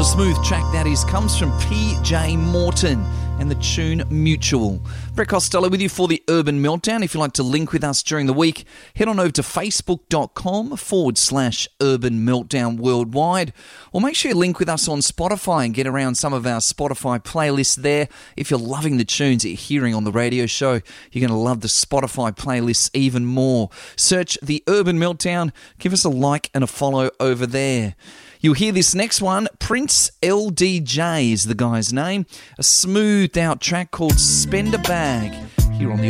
What a smooth track that is. Comes from PJ Morton and the tune Mutual. Brett Costello with you for the Urban Meltdown. If you'd like to link with us during the week, head on over to facebook.com/Urban Meltdown Worldwide. Or make sure you link with us on Spotify and get around some of our Spotify playlists there. If you're loving the tunes that you're hearing on the radio show, you're going to love the Spotify playlists even more. Search the Urban Meltdown. Give us a like and a follow over there. You'll hear this next one. Prince LDJ is the guy's name. A smoothed out track called Spend a Bag here on the